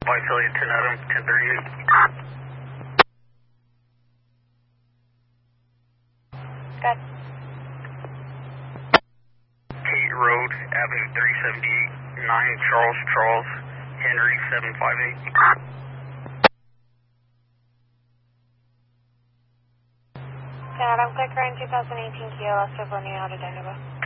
Visalia 10 Adam, 1038. Good. Kate Road, Avenue 378, 9 Charles, Henry 758. Adam, click around 2018 Kia, left of Linear out of Dynamo.